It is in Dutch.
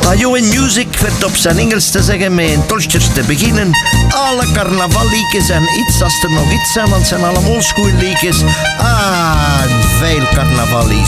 Ajo in Music werd op zijn Engels te zeggen met een tolstjes te beginnen. Alle carnavalliekjes en iets als er nog iets zijn, want het zijn allemaal schoolliekjes. Ah, veel carnavallies.